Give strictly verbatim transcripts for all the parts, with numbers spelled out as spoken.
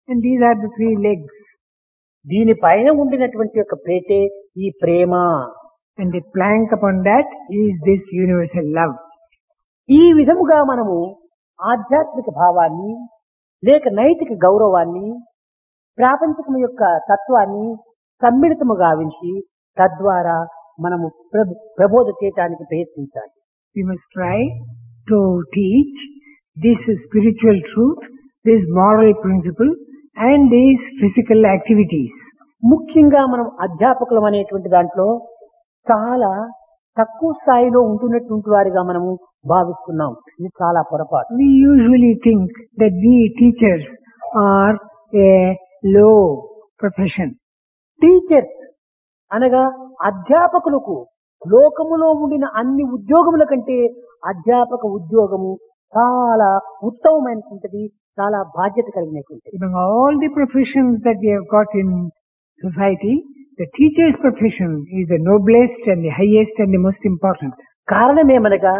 And these are the three legs. దీనిపైన ఉండినటువంటి యొక్క ప్లేటే ఈ ప్రేమ. And the plank upon that is this universal love. ఈ విధముగా మనము ఆధ్యాత్మిక భావాన్ని లేక నైతిక గౌరవాన్ని ప్రాపంచికం యొక్క తత్వాన్ని సమ్మిళితముగా గావించి తద్వారా మనము ప్రభ- ప్రబోధ చేయటానికి ప్రయత్నించాలి. We must try to teach this spiritual truth, this moral principle, and these physical activities. ముఖ్యంగా మనం అధ్యాపకులం అనేటువంటి దాంట్లో చాలా తక్కువ స్థాయిలో ఉంటున్నటువంటి వారిగా మనము భావిస్తున్నాం. ఇది చాలా పొరపాటు. We usually think that we teachers are a low profession. Teachers అనగా అధ్యాపకులకు లోకములో ఉండిన అన్ని ఉద్యోగముల కంటే అధ్యాపక ఉద్యోగము చాలా ఉత్తమమైనటువంటిది, చాలా బాధ్యత కలిగినటువంటిది. Among all the professions that we have got in society, the teacher's profession is the noblest and the highest and the most important. కారణమేమనగా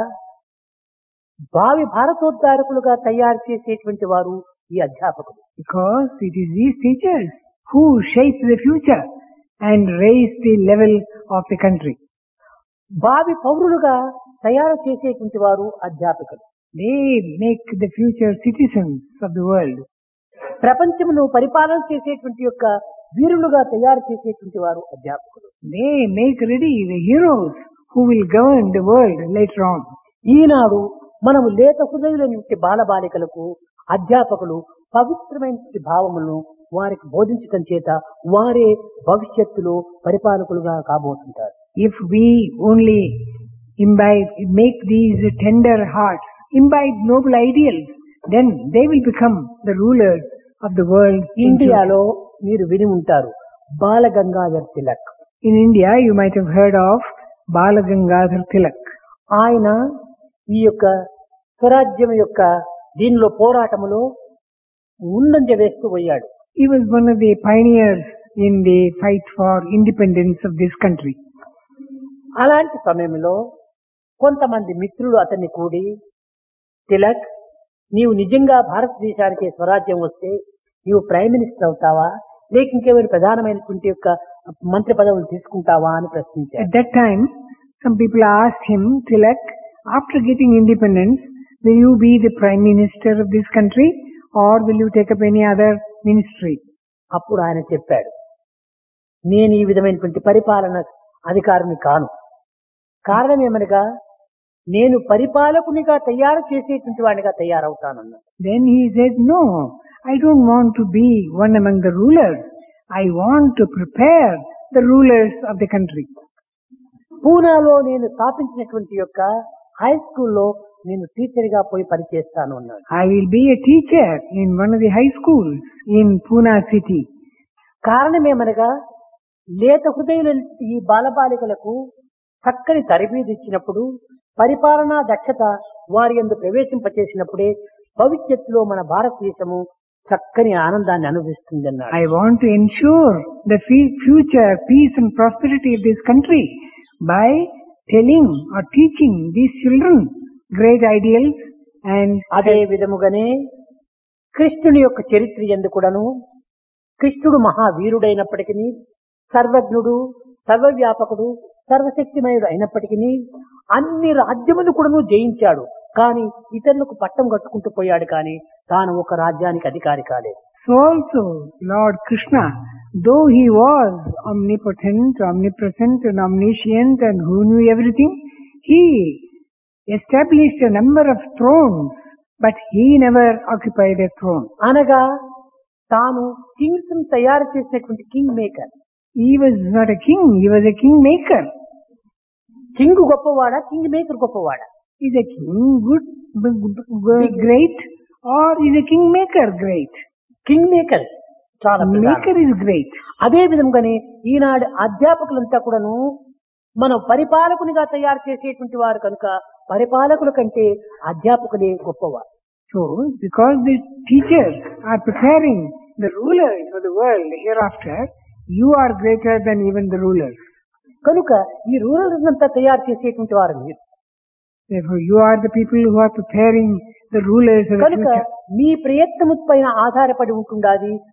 భావి భారతోద్ధారకులుగా తయారు చేసేటువంటి వారు ఈ అధ్యాపకులు. Because it is these teachers who shape the future and raise the level of the country. భావి పౌరులుగా తయారు చేసేటువంటి వారు అధ్యాపకులు. They make the future citizens of the world. ప్రపంచమును పరిపాలన చేసేటువంటి యొక్క వీరులుగా తయారు చేసేటువంటి వారు అధ్యాపకులు. They make ready the heroes who will govern the world later on. ఈనాడు మనము లేత హృదయులైన బాలబాలికలకు అధ్యాపకులు పవిత్రమైన భావములను వారికి బోధించటం చేత వారే భవిష్యత్తులో పరిపాలకులుగా కాబోతుంటారు. If we only imbibe, make these tender hearts, imbibe noble ideals, then they will become the rulers of the world. in future. ఇండియాలో మీరు విని ఉంటారు బాల Gangadhar Tilak. In India, you might have heard of Bala Gangadhar Tilak. ఆయన ఈ యొక్క స్వరాజ్యం యొక్క దీనిలో పోరాటములో ముందంజ వేస్తూ పోయాడు. He was one of the pioneers in the fight for independence of this country. అలాంటి సమయంలో కొంతమంది మిత్రులు అతన్ని కూడి, తిలక్, నీవు నిజంగా భారతదేశానికి స్వరాజ్యం వస్తే నీవు ప్రైమ్ మినిస్టర్ అవుతావా లేక ఇంకేమైనా ప్రధానమైనటువంటి యొక్క మంత్రి పదవులు తీసుకుంటావా అని ప్రశ్నించారు. At that time, some people asked him, Tilak, after getting independence, will you be the prime minister of this country or will you take up any other ministry? అప్పుడు ఆయన చెప్పాడు, నేను ఈ విధమైనటువంటి పరిపాలన అధికారిని కాను. కారణం ఏమనగా నేను పరిపాలకునిగా తయారు చేసేటువంటి వాడిగా తయారవుతానన్నాడు. Then he said, no, I don't want to be one among the rulers. I want to prepare the rulers of the country. పూనాలో నేను స్థాపించినటువంటి యొక్క హై స్కూల్లో నేను టీచర్ గా పోయి పనిచేస్తాను అన్నాడు. I will be a teacher in one of the high schools in Pune city. కారణమేమనగా లేత హృదయుల ఈ బాలబాలికలకు చక్కని తరబీదు ఇచ్చినప్పుడు పరిపాలనా దక్షత వారి యందు ప్రవేశింపచేసినప్పుడే భవిష్యత్తులో మన భారతదేశము చక్కని ఆనందాన్ని అనుభవిస్తుంది అన్నాడు. I want to ensure the fe- future peace and prosperity of this country by telling or teaching these children great ideals and అదే విధముగానే కృష్ణుని యొక్క చరిత్ర యందు కూడాను కృష్ణుడు మహావీరుడైనప్పటికీ సర్వజ్ఞుడు, సర్వవ్యాపకుడు, సర్వశక్తిమయుడు అయినప్పటికీ అన్ని రాజ్యములు కూడాను జయించాడు. కానీ ఇతరులకు పట్టం కట్టుకుంటూ పోయాడు, కానీ తాను ఒక రాజ్యానికి అధికారి కాలేదు. so also Lord Krishna, though he was omnipotent, omnipresent and omniscient and who knew everything, he established a number of thrones, but he never occupied a throne. అనగా తాను కింగ్స్ తయారు చేసినటువంటి king maker. He was not a king, he was a king maker. King గొప్పవాడా, king maker గొప్పవాడా? Is a king good, b- b- great, or is a king maker great? King maker చాలా ప్రధానం. Maker is great. అదే విధంగానే ఈనాడు అధ్యాపకులంతా కూడాను మనం పరిపాలకునిగా తయారు చేసేటువంటి వారు కనుక పరిపాలకుల కంటే అధ్యాపకులే గొప్పవారు. So, because the teachers are preparing the rulers of the world hereafter, you are greater than even the rulers. కనుక ఈ రూరల్స్ అంతా తయారు చేసేటువంటి వారు మీరు. Therefore, you are the people who are preparing the rulers of the కనుక future. మీ ప్రయత్నము పైన ఆధారపడి ఉంటుండాది